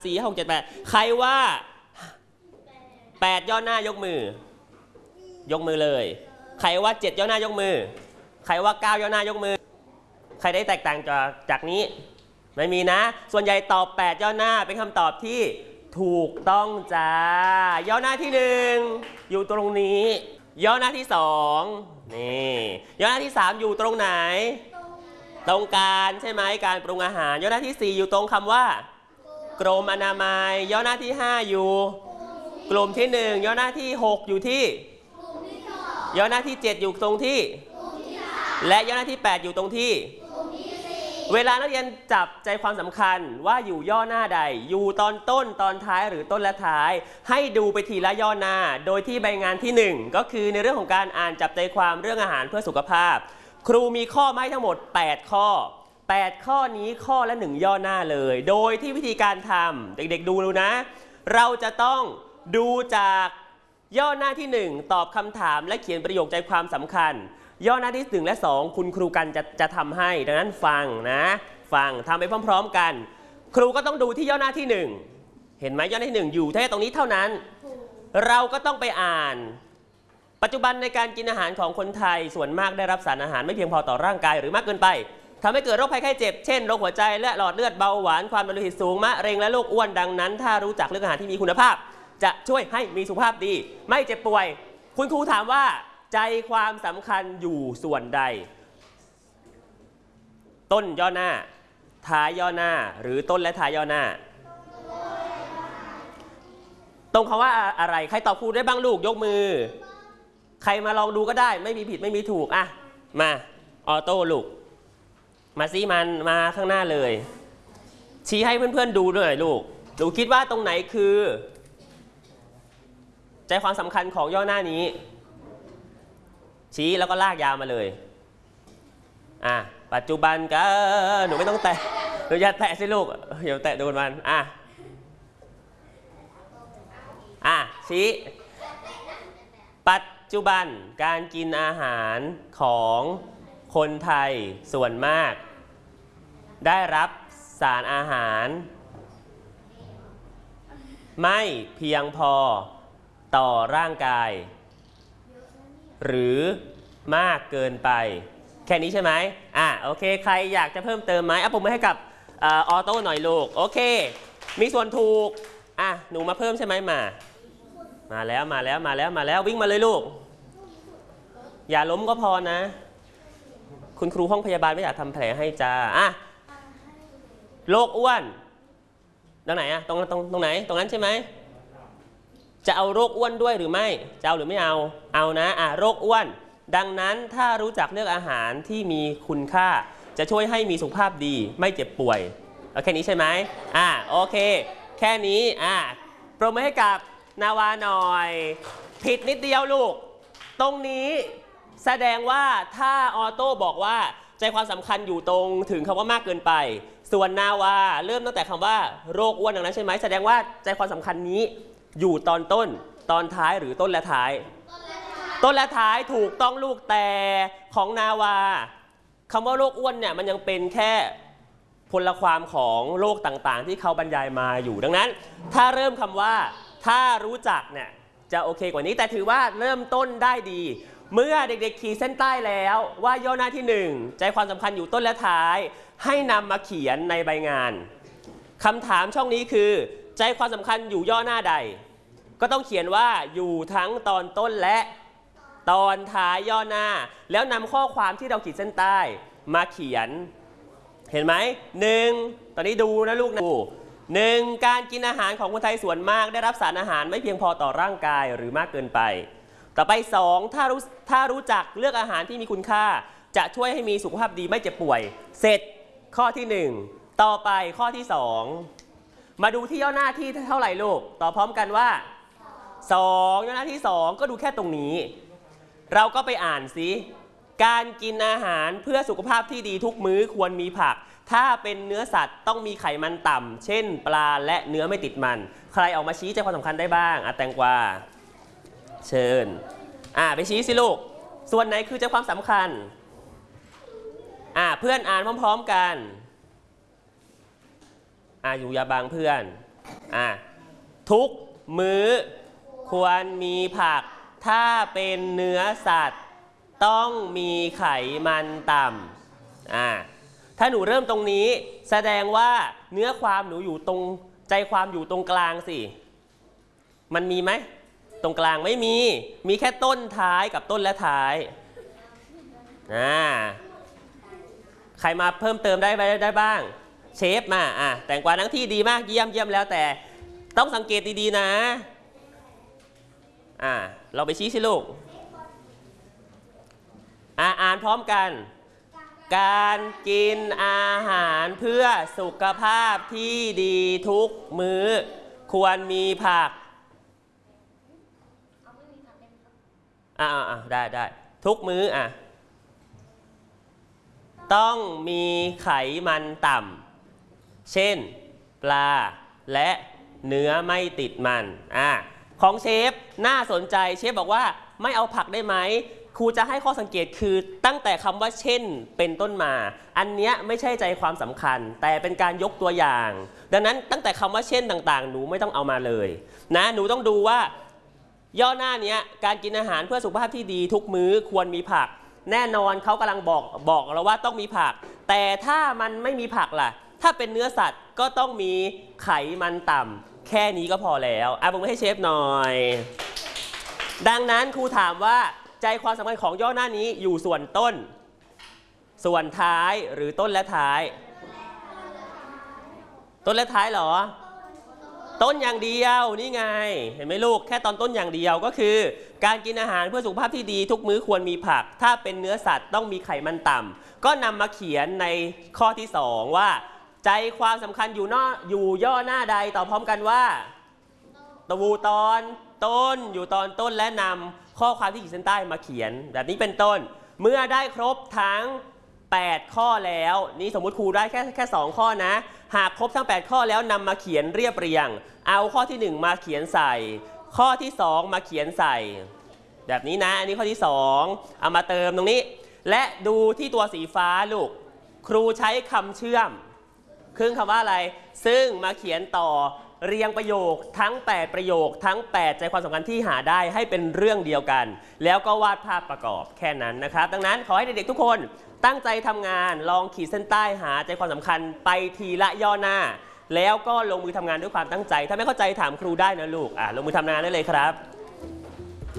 4 6 7 8ใครว่า8ย่อหน้ายกมือยกมือเลยใครว่า7ย่อหน้ายกมือใครว่า9ย่อหน้ายกมือใครได้แตกต่างจากนี้ไม่มีนะส่วนใหญ่ตอบ8ย่อหน้าเป็นคำตอบที่ถูกต้องจ้าย่อหน้าที่1อยู่ตรงนี้ย่อหน้าที่2นี่ย่อหน้าที่3อยู่ตรงไหนตรงกลางใช่ไหมการปรุงอาหารย่อหน้าที่4อยู่ตรงคำว่ากรมอนามัยย่อหน้าที่5อยู่กลุ่มที่1ย่อหน้าที่6อยู่ที่ย่อหน้าที่7อยู่ตรงที่และย่อหน้าที่8อยู่ตรงที่เวลานักเรียนจับใจความสำคัญว่าอยู่ย่อหน้าใดอยู่ตอนต้นตอนท้ายหรือต้นและท้ายให้ดูไปทีละย่อหน้าโดยที่ใบงานที่1ก็คือในเรื่องของการอ่านจับใจความเรื่องอาหารเพื่อสุขภาพครูมีข้อมาให้ทั้งหมด8ข้อ8ข้อนี้ข้อละ1ย่อหน้าเลยโดยที่วิธีการทำเด็กๆดูนะเราจะต้องดูจากย่อหน้าที่1ตอบคำถามและเขียนประโยคใจความสำคัญย่อหน้าที่1และ2คุณครูกันจะทำให้ดังนั้นฟังทำไปพร้อมๆกันครูก็ต้องดูที่ย่อหน้าที่1เห็นไหมย่อหน้าที่1อยู่แค่ตรงนี้เท่านั้นเราก็ต้องไปอ่านปัจจุบันในการกินอาหารของคนไทยส่วนมากได้รับสารอาหารไม่เพียงพอต่อร่างกายหรือมากเกินไปทำให้เกิดโรคภัยไข้เจ็บเช่นโรคหัวใจและหลอดเลือดเบาหวานความดันโลหิตสูงมะเร็งและโรคอ้วนดังนั้นถ้ารู้จักเรื่องอาหารที่มีคุณภาพจะช่วยให้มีสุขภาพดีไม่เจ็บป่วยคุณครูถามว่าใจความสำคัญอยู่ส่วนใดต้นย่อหน้าท้ายย่อหน้าหรือต้นและท้ายย่อหน้าตรงคำว่าอะไรใครตอบครูได้บ้างลูกยกมือใครมาลองดูก็ได้ไม่มีผิดไม่มีถูกอ่ะมาออโต้ลูกมาซิมันมาข้างหน้าเลยชี้ให้เพื่อนๆดูด้วยลูกหนูคิดว่าตรงไหนคือใจความสำคัญของย่อหน้านี้ชี้แล้วก็ลากยาวมาเลยปัจจุบันก็หนูไม่ต้องแตะหนูอย่าแตะสิลูกเดี๋ยวแตะโดนมันชี้ปัจจุบันการกินอาหารของคนไทยส่วนมากได้รับสารอาหารไม่เพียงพอต่อร่างกายหรือมากเกินไปแค่นี้ใช่ไหมโอเคใครอยากจะเพิ่มเติมไหมผมมาให้กับออโต้หน่อยลูกโอเคมีส่วนถูกหนูมาเพิ่มใช่ไหมมาแล้ววิ่งมาเลยลูกอย่าล้มก็พอนะคุณครูห้องพยาบาลไม่อยากทำแผลให้จ้าโรคอ้วนตรงไหนตรงไหนตรงนั้นใช่ไหมจะเอาโรคอ้วนด้วยหรือไม่จะเอาหรือไม่เอานะโรคอ้วนดังนั้นถ้ารู้จักเลือกอาหารที่มีคุณค่าจะช่วยให้มีสุขภาพดีไม่เจ็บป่วยแค่นี้ใช่ไหมโอเคแค่นี้ปรบมือให้กับนาวาหน่อยผิดนิดเดียวลูกตรงนี้แสดงว่าถ้าออโต้บอกว่าใจความสำคัญอยู่ตรงถึงคำว่ามากเกินไปส่วนนาวาเริ่มตั้งแต่คำว่าโรคอ้วนดังนั้นใช่ไหมแสดงว่าใจความสำคัญนี้อยู่ตอนต้นตอนท้ายหรือต้นและท้ายต้นและท้ายถูกต้องลูกแต่ของนาวาคำว่าโรคอ้วนเนี่ยมันยังเป็นแค่พลความของโรคต่างๆที่เขาบรรยายมาอยู่ดังนั้นถ้าเริ่มคำว่าถ้ารู้จักเนี่ยจะโอเคกว่านี้แต่ถือว่าเริ่มต้นได้ดีเมื่อเด็กๆขีดเส้นใต้แล้วว่าย่อหน้าที่1ใจความสำคัญอยู่ต้นและท้ายให้นำมาเขียนในใบงานคำถามช่องนี้คือใจความสำคัญอยู่ย่อหน้าใดก็ต้องเขียนว่าอยู่ทั้งตอนต้นและตอนท้ายย่อหน้าแล้วนำข้อความที่เราขีดเส้นใต้มาเขียนเห็นไหม1ตอนนี้ดูนะลูกนะ1การกินอาหารของคนไทยส่วนมากได้รับสารอาหารไม่เพียงพอต่อร่างกายหรือมากเกินไปต่อไป2ถ้ารู้จักเลือกอาหารที่มีคุณค่าจะช่วยให้มีสุขภาพดีไม่เจ็บป่วยเสร็จข้อที่1ต่อไปข้อที่2มาดูที่ย่อหน้าที่เท่าไหร่ลูกต่อพร้อมกันว่า2ย่อหน้าที่2ก็ดูแค่ตรงนี้เราก็ไปอ่านสิการกินอาหารเพื่อสุขภาพที่ดีทุกมื้อควรมีผักถ้าเป็นเนื้อสัตว์ต้องมีไขมันต่ำเช่นปลาและเนื้อไม่ติดมันใครออกมาชี้ใจความสำคัญได้บ้างแตงกวาเชิญไปชี้สิลูกส่วนไหนคือใจความสำคัญเพื่อนอ่านพร้อมๆกันอยู่อย่าบังเพื่อนทุกมื้อควรมีผักถ้าเป็นเนื้อสัตว์ต้องมีไขมันต่ำถ้าหนูเริ่มตรงนี้แสดงว่าเนื้อความหนูอยู่ตรงใจความอยู่ตรงกลางสิมันมีไหมตรงกลางไม่มีแค่ต้นท้ายกับต้นและท้ายใครมาเพิ่มเติมได้บ้างเชฟมาแตงกวาทั้งที่ดีมากเยี่ยมแล้วแต่ต้องสังเกตดีๆนะเราไปชี้สิลูกอ่านพร้อมกันการกินอาหารเพื่อสุขภาพที่ดีทุกมื้อควรมีผักได้ทุกมื้อต้องมีไขมันต่ำเช่นปลาและเนื้อไม่ติดมันของเชฟน่าสนใจเชฟบอกว่าไม่เอาผักได้ไหมครูจะให้ข้อสังเกตคือตั้งแต่คำว่าเช่นเป็นต้นมาอันเนี้ยไม่ใช่ใจความสำคัญแต่เป็นการยกตัวอย่างดังนั้นตั้งแต่คำว่าเช่นต่างๆหนูไม่ต้องเอามาเลยนะหนูต้องดูว่าย่อหน้านี้การกินอาหารเพื่อสุขภาพที่ดีทุกมื้อควรมีผักแน่นอนเขากำลังบอกเราว่าต้องมีผักแต่ถ้ามันไม่มีผักล่ะถ้าเป็นเนื้อสัตว์ก็ต้องมีไขมันต่ำแค่นี้ก็พอแล้วผมให้เชฟหน่อยดังนั้นครูถามว่าใจความสำคัญของย่อหน้านี้อยู่ส่วนต้นส่วนท้ายหรือต้นและท้ายต้นและท้ายเหรอต้นอย่างเดียวนี่ไงเห็นไหมลูกแค่ตอนต้นอย่างเดียวก็คือการกินอาหารเพื่อสุขภาพที่ดีทุกมื้อควรมีผักถ้าเป็นเนื้อสัตว์ต้องมีไขมันต่ำก็นำมาเขียนในข้อที่2ว่าใจความสำคัญอยู่ย่อหน้าใดต่อพร้อมกันว่าตอนต้นอยู่ตอนต้นและนำข้อความที่ขีดเส้นใต้มาเขียนแบบนี้เป็นต้นเมื่อได้ครบทั้ง8ข้อแล้วนี่สมมุติครูได้แค่2ข้อนะหากครบทั้ง8ข้อแล้วนำมาเขียนเรียบเรียงเอาข้อที่1มาเขียนใส่ข้อที่2มาเขียนใส่แบบนี้นะอันนี้ข้อที่2เอามาเติมตรงนี้และดูที่ตัวสีฟ้าลูกครูใช้คำเชื่อมครึ่งคำว่าอะไรซึ่งมาเขียนต่อเรียงประโยคทั้ง8ประโยคทั้ง8ใจความสำคัญที่หาได้ให้เป็นเรื่องเดียวกันแล้วก็วาดภาพประกอบแค่นั้นนะครับดังนั้นขอให้เด็กๆทุกคนตั้งใจทำงานลองขีดเส้นใต้หาใจความสำคัญไปทีละย่อหน้าแล้วก็ลงมือทำงานด้วยความตั้งใจถ้าไม่เข้าใจถามครูได้นะลูกลงมือทำงานได้เลยครับ